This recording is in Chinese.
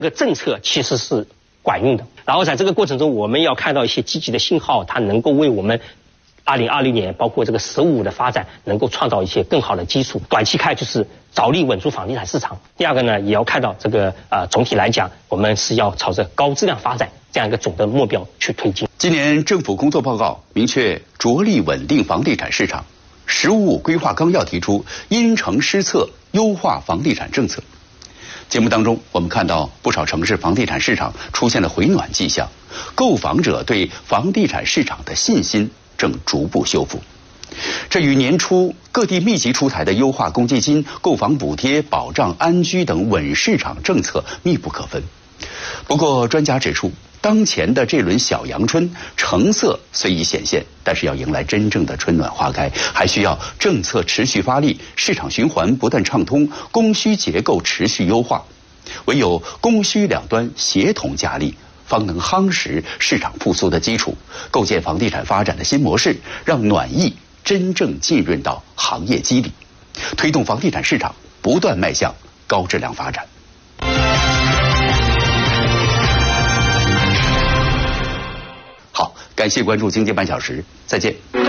这个政策其实是管用的。然后在这个过程中，我们要看到一些积极的信号，它能够为我们2020年包括这个“十五”的发展能够创造一些更好的基础。短期看就是着力稳住房地产市场。第二个呢，也要看到这个总体来讲，我们是要朝着高质量发展这样一个总的目标去推进。 今年政府工作报告明确着力稳定房地产市场，“十五五”规划纲要提出因城施策，优化房地产政策。节目当中，我们看到不少城市房地产市场出现了回暖迹象，购房者对房地产市场的信心正逐步修复。这与年初各地密集出台的优化公积金、购房补贴、保障安居等稳市场政策密不可分。不过，专家指出，当前的这轮小阳春，成色虽已显现，但是要迎来真正的春暖花开，还需要政策持续发力，市场循环不断畅通，供需结构持续优化。唯有供需两端协同加力，方能夯实市场复苏的基础，构建房地产发展的新模式，让暖意真正浸润到行业基底，推动房地产市场不断迈向高质量发展。好，感谢关注经济半小时，再见。